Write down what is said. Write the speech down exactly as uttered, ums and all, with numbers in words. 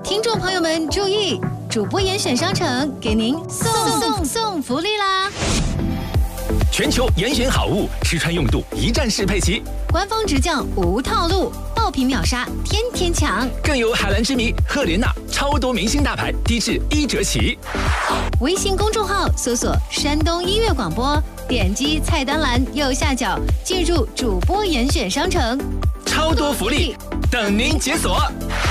听众朋友们注意，主播严选商城给您送送送福利啦！ 全球严选好物，吃穿用度一站式配齐， 官方直降无套路，爆品秒杀，天天抢。 更有海蓝之谜、赫莲娜超多明星大牌，低至一折起。 微信公众号搜索山东音乐广播，点击菜单栏右下角进入主播严选商城， 超多福利等您解锁。